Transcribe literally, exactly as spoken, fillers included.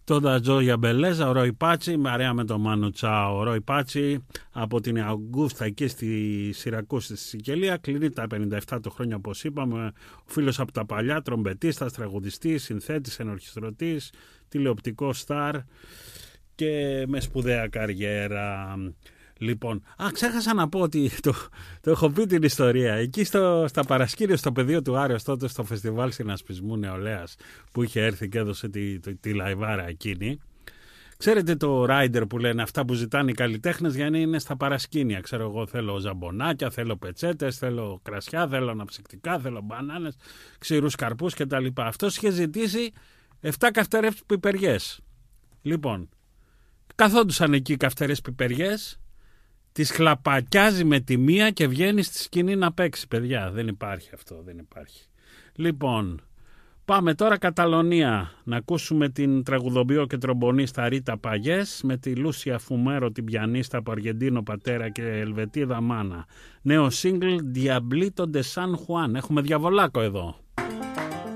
Τόντα Τζόγια Μπελέζα, ο Ρόι Πάτσι, παρέα με τον Μάνο Τσάο. Ο Ρόι Πάτσι από την Αγκούστα εκεί στη Σιρακούση στη Σικελία, κλείνει τα πενήντα επτά του χρόνια, όπως είπαμε. Ο φίλος από τα παλιά, τρομπετίστας, τραγουδιστής, συνθέτης, ενορχιστρωτής, τηλεοπτικό στάρ και με σπουδαία καριέρα. Λοιπόν, α, ξέχασα να πω ότι το, το έχω πει την ιστορία. Εκεί στο, στα παρασκήνια, στο πεδίο του Άρεος, τότε στο φεστιβάλ συνασπισμού νεολαίας που είχε έρθει και έδωσε τη, τη, τη λαϊβάρα εκείνη. Ξέρετε το ράιντερ που λένε αυτά που ζητάνε οι καλλιτέχνες για να είναι στα παρασκήνια. Ξέρω εγώ, θέλω ζαμπονάκια, θέλω πετσέτες, θέλω κρασιά, θέλω αναψυκτικά, θέλω μπανάνες, ξηρούς καρπούς κτλ. Αυτός είχε ζητήσει επτά καυτερές πιπεριές. Λοιπόν, καθόντουσαν εκεί οι καυτερές πιπεριές. Τις χλαπακιάζει με τη μία και βγαίνει στη σκηνή να παίξει, παιδιά. Δεν υπάρχει αυτό, δεν υπάρχει. Λοιπόν, πάμε τώρα Καταλωνία να ακούσουμε την τραγουδοποιό και τρομπονίστα Ρίτα Παγιές με τη Λούσια Φουμέρο, την πιανίστα από Αργεντίνο πατέρα και Ελβετίδα μάνα. Νέο σύγκλ Diablito de San Juan. Έχουμε διαβολάκο εδώ.